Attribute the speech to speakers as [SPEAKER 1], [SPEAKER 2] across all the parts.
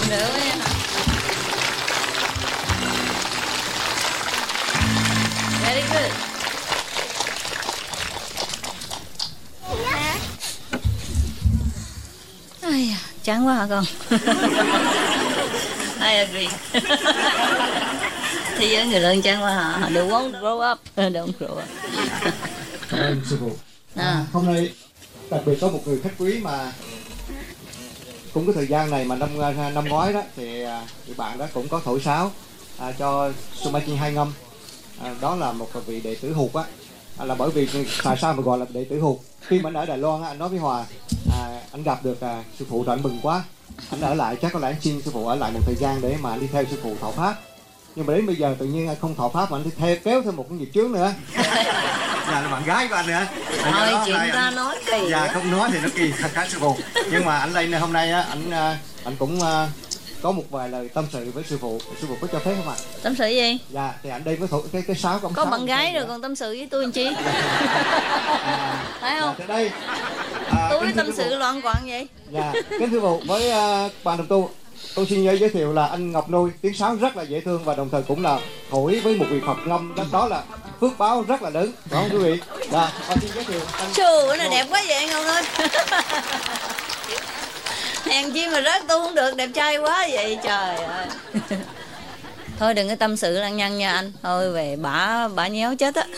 [SPEAKER 1] Được nha. Very good. Ai da, chán quá hả con? I agree. Thế giới người lớn chán quá hả? They won't grow up. Don't grow up.
[SPEAKER 2] Cảm ơn sư phụ. Hôm nay đặc biệt có một người khách quý mà cũng cái thời gian này mà năm ngoái đó thì bạn đó cũng có thổi sáo cho Sumachi hai ngâm. Đó là một vị đệ tử Hụt á. Là bởi vì tại sao mà gọi là đệ tử Hụt? Khi mà anh ở Đài Loan á, anh nói với Hòa anh gặp được sư phụ rồi anh mừng quá. Anh ở lại, chắc có lẽ anh xin sư phụ ở lại một thời gian để mà đi theo sư phụ thọ pháp. Nhưng mà đến bây giờ tự nhiên anh không thọ pháp mà anh theo kéo thêm một cái nghiệp chướng nữa. Là bạn gái của anh nữa.
[SPEAKER 1] Thôi chuyện ta nói kỳ.
[SPEAKER 2] Dạ không nói thì nó kỳ thật cá sư phụ. Nhưng mà anh lên hôm nay á, anh cũng có một vài lời tâm sự với sư phụ. Sư phụ có cho phép không ạ?
[SPEAKER 1] Tâm sự gì?
[SPEAKER 2] Dạ thì anh đây với cái sáo
[SPEAKER 1] có bạn gái rồi còn tâm sự với tôi làm chi? Phải không?
[SPEAKER 2] Dạ, đây
[SPEAKER 1] tôi với tâm sự loạn quạng vậy.
[SPEAKER 2] Dạ kính thưa phụ, với bạn đồng tu, tôi xin giới thiệu là anh Ngọc Nuôi, tiếng sáo rất là dễ thương và đồng thời cũng là thổi với một vị Phật ngâm, đó là phước báo rất là lớn, phải không quý vị? Dạ, xin giới thiệu anh.
[SPEAKER 1] Trời ơi, đẹp quá vậy Ngọc ơi. Hèn chi mà rớt tôi không được, đẹp trai quá vậy trời ơi. Thôi đừng có tâm sự lăng nhăng nha anh. Thôi về bả nhéo chết á.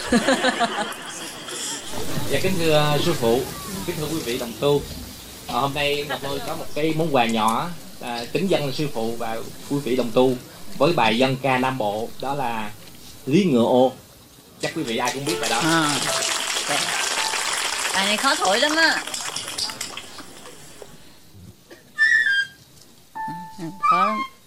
[SPEAKER 3] Dạ kính thưa sư phụ, kính thưa quý vị đồng tu, hôm nay Ngọc Nuôi có một cái món quà nhỏ kính dâng sư phụ và quý vị đồng tu với bài dân ca Nam Bộ, đó là Lý Ngựa Ô. Chắc quý vị ai cũng biết bài đó.
[SPEAKER 1] Bài này khó thổi lắm á. Khó lắm.